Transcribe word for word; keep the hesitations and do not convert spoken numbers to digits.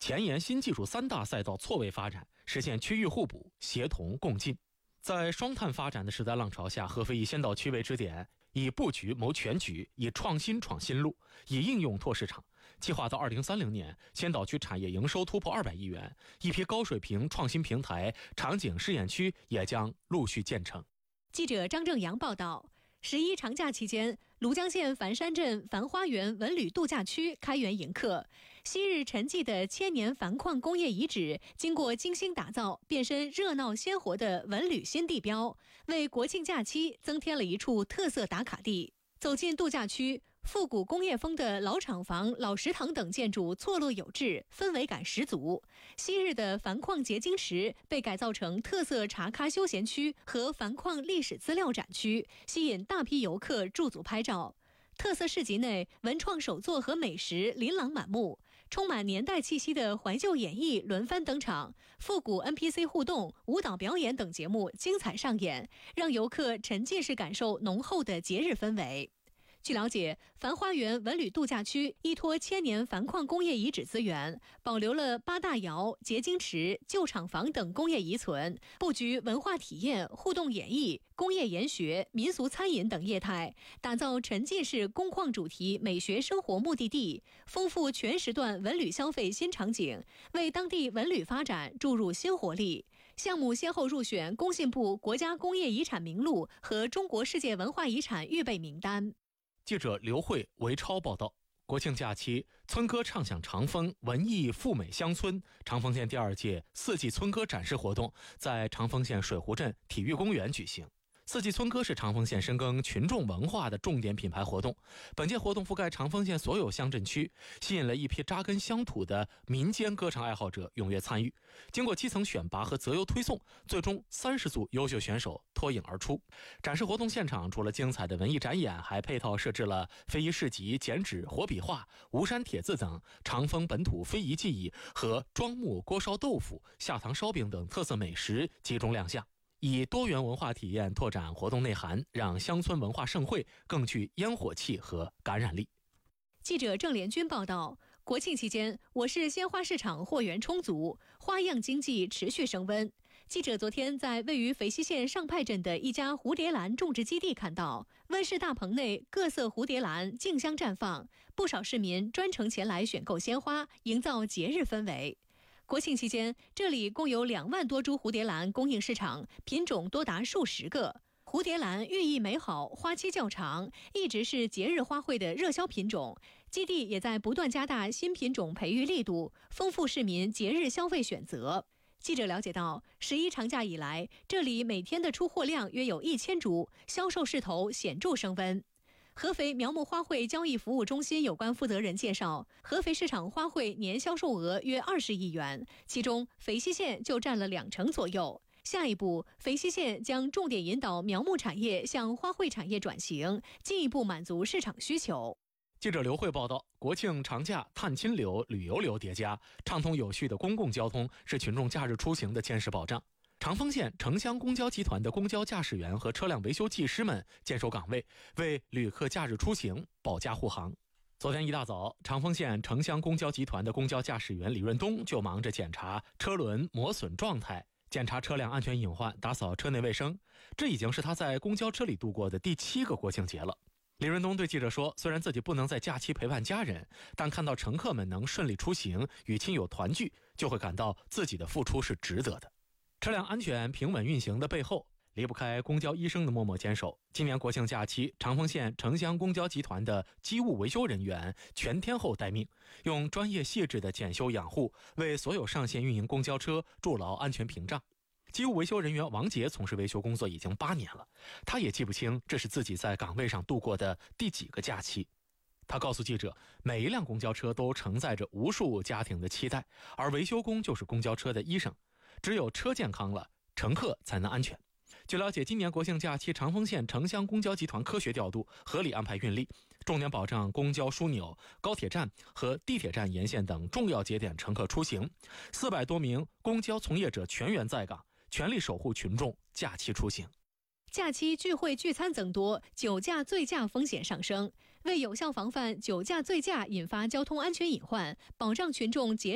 前沿新技术三大赛道错位发展，实现区域互补、协同共进。在双碳发展的时代浪潮下，合肥以先导区为支点，以布局谋全局，以创新闯新路，以应用拓市场。计划到二零三零年，先导区产业营收突破二百亿元，一批高水平创新平台、场景试验区也将陆续建成。 记者张正阳报道。十一长假期间，庐江县繁山镇繁花园文旅度假区开园迎客。昔日沉寂的千年繁矿工业遗址，经过精心打造，变身热闹鲜活的文旅新地标，为国庆假期增添了一处特色打卡地。走进度假区，复古工业风的老厂房、老食堂等建筑错落有致，氛围感十足。昔日的繁矿结晶石被改造成特色茶咖休闲区和繁矿历史资料展区，吸引大批游客驻足拍照。特色市集内，文创手作和美食琳琅满目，充满年代气息的怀旧演绎轮番登场，复古 N P C 互动、舞蹈表演等节目精彩上演，让游客沉浸式感受浓厚的节日氛围。据了解，繁花园文旅度假区依托千年繁矿工业遗址资源，保留了八大窑、结晶池、旧厂房等工业遗存，布局文化体验、互动演绎、工业研学、民俗餐饮等业态，打造沉浸式工矿主题美学生活目的地，丰富全时段文旅消费新场景，为当地文旅发展注入新活力。项目先后入选工信部国家工业遗产名录和中国世界文化遗产预备名单。 记者刘慧、韦超报道。国庆假期，村歌唱响长风，文艺富美乡村。长丰县第二届四季村歌展示活动在长丰县水湖镇体育公园举行。四季村歌是长丰县深耕群众文化的重点品牌活动。本届活动覆盖长丰县所有乡镇区，吸引了一批扎根乡土的民间歌唱爱好者踊跃参与。经过基层选拔和择优推送，最终三十组优秀选手脱颖而出。展示活动现场除了精彩的文艺展演，还配套设置了非遗市集、剪纸、活笔画、吴山帖字等长丰本土非遗技艺和庄木锅烧豆腐、下塘烧饼等特色美食集中亮相。以多元文化体验拓展活动内涵，让乡村文化盛会更具烟火气和感染力。 记者郑连军报道，国庆期间，我市鲜花市场货源充足，花样经济持续升温。记者昨天在位于肥西县上派镇的一家蝴蝶兰种植基地看到，温室大棚内各色蝴蝶兰竞相绽放，不少市民专程前来选购鲜花，营造节日氛围。国庆期间，这里共有两万多株蝴蝶兰供应市场，品种多达数十个。蝴蝶兰寓意美好，花期较长，一直是节日花卉的热销品种。基地也在不断加大新品种培育力度，丰富市民节日消费选择。记者了解到，十一长假以来，这里每天的出货量约有一千株，销售势头显著升温。合肥苗木花卉交易服务中心有关负责人介绍，合肥市场花卉年销售额约二十亿元，其中肥西县就占了两成左右。下一步，肥西县将重点引导苗木产业向花卉产业转型，进一步满足市场需求。 记者刘慧报道，国庆长假探亲流、旅游流叠加，畅通有序的公共交通是群众假日出行的坚实保障。长丰县城乡公交集团的公交驾驶员和车辆维修技师们坚守岗位，为旅客假日出行保驾护航。昨天一大早，长丰县城乡公交集团的公交驾驶员李润东就忙着检查车轮磨损状态，检查车辆安全隐患，打扫车内卫生。这已经是他在公交车里度过的第七个国庆节了。李润东对记者说，虽然自己不能在假期陪伴家人，但看到乘客们能顺利出行，与亲友团聚，就会感到自己的付出是值得的。车辆安全平稳运行的背后，离不开公交医生的默默坚守。今年国庆假期，长丰县城乡公交集团的机务维修人员全天候待命，用专业细致的检修养护，为所有上线运营公交车筑牢安全屏障。机务维修人员王杰从事维修工作已经八年了，他也记不清这是自己在岗位上度过的第几个假期。他告诉记者，每一辆公交车都承载着无数家庭的期待，而维修工就是公交车的医生。只有车健康了，乘客才能安全。据了解，今年国庆假期，长丰县城乡公交集团科学调度，合理安排运力，重点保障公交枢纽、高铁站和地铁站沿线等重要节点乘客出行。四百多名公交从业者全员在岗，全力守护群众假期出行。 假期聚会聚餐增多，酒驾醉驾风险上升。为有效防范酒驾醉驾引发交通安全隐患，保障群众节